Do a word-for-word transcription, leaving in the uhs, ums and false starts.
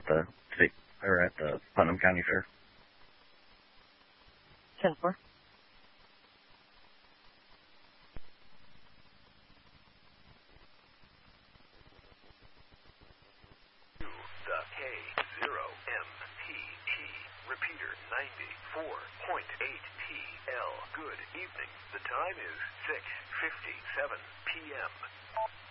the state or at the Putnam County Fair. ten four. The K zero M P T repeater ninety-four point eight T L. Good evening. The time is six fifty-seven p m